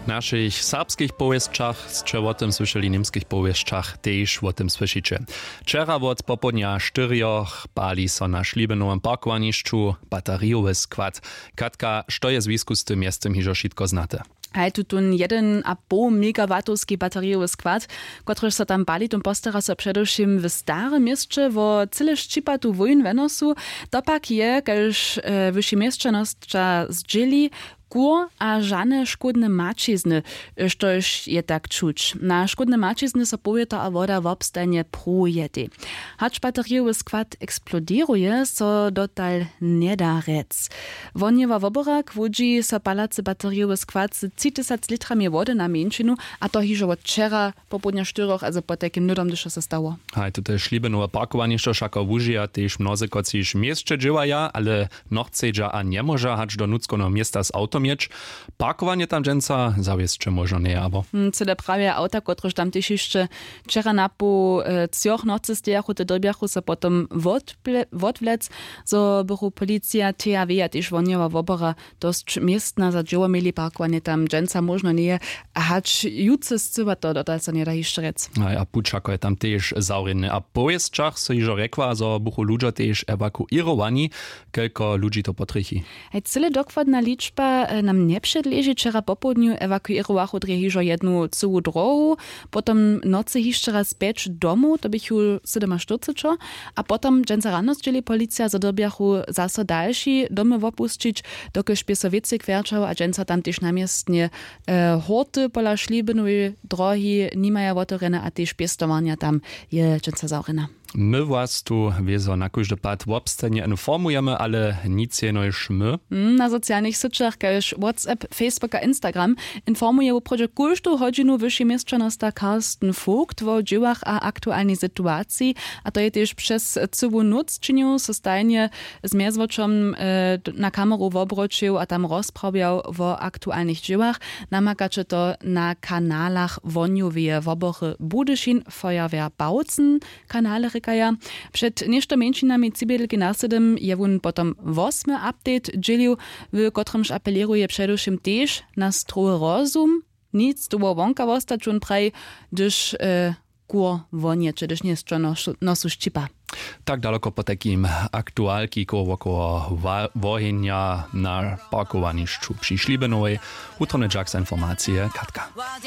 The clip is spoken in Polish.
naszych serbskich powieszczach, czy o tym słyszeli niemskich powieszczach, też o tym słyszycie. Wczera od popodnia 4 pali so na Šlibenowym parkowaniszczu bateriowy skład. Katka, co jest w związku z tym jestem hižo šitko znate? Hej, tutun 1,5 megawatowski bateriowy skład, który so tam bali, to postara so przedewším w starym mieście, wo cyle ščipatu wojn venosu, dopak je, kaž wyši mieszczanosća zdzieli, kur a żane szkodne mačizny, štož je tak czuć. Na szkodne mačizny so powieto a woda w obstanie projedy. Hacz bateriowy skład eksplodiruje, so dotal nie da rec. Wonjewa woborak wodzi so palacy bateriowy skład z 30 litrami wody na mieńczynu, a to hižo od wczera po południa 4, also po takim nudom, gdyż się stało. Hej, tutaj Šlibenowe parkowaniszczo szako wužija, też mnozy kociž mieście dziełaja, ale noch chcedža a nie może hacz do nudzkono miasta z auto mieć. Parkowanie tam dżęca zawieszcze może nie, abo. Cyle prawie auta, które tam też jeszcze wczera na po 3 nocy stojachu, te drbiachu so potom wodwlec, so bychu policja THW a też wonjewa wobora dość miestna za dzieło mieli parkowanie tam dżęca można nie, a hacz jutce scywa to dotal so nie da jeszcze rec. A pučako je tam też zaurynny. A po jezdczach so hižo rekła, so bychu ludzie też ewakuirowani, kelko ludzi to potrychi. Cyle dokładna liczba nam nie przedleży. Wczera po południu ewakuirowachu hižo jednu całą drogę, potem nocy jeszcze raz 5 domów, to bych już 47, a potem dżęca rano zdzieli policja zadobjachu zaso dalsi domy opuścić, dokiż piesowicy kwerczał, a dżęca tam też namiestnie horty pola Šlibenowej drogi nimaja wotorena, a też piestowania tam je dżęca zaurena. My was tu wieso na każdy pad w obstanie informujemy, ale nic jenoż my. Na socjalnych sieciach, kaž WhatsApp, Facebook a Instagram informuje o projekt każdą godzinu wyższy mieszczanosta Karsten Vogt o dziełach a aktualnej sytuacji, a to je też przez całą noc czynił, so stajnie z miezwoczom na kameru wobroczył, a tam rozprawiał o aktualnych dziełach. Namakacie to na kanalach Wonjowie Wobory Budyszin, Feuerwehr Bautzen, kanale Rekaja. Przed nieszto mniejszynami cybelki nasadem je wun potom 8. update dzielił, w kotrymż apeliruje przedewším też na zdrowy rozum. Nic tu wonka wostać on praj, gdyż kur wonie, czy gdyż nie jest co nosu szczypa. Tak daleko po takim aktualki koło wojenja na parkowaniszczu przy Šlibenowej. Utrony Jacks informacje, Katka.